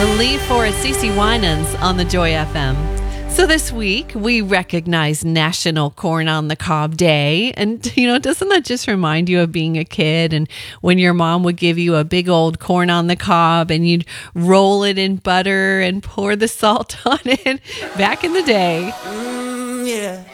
Lee Ford, CeCe Winans on the Joy FM. So this week, we recognize National Corn on the Cob Day. And, doesn't that just remind you of being a kid and when your mom would give you a big old corn on the cob and you'd roll it in butter and pour the salt on it back in the day? Yeah.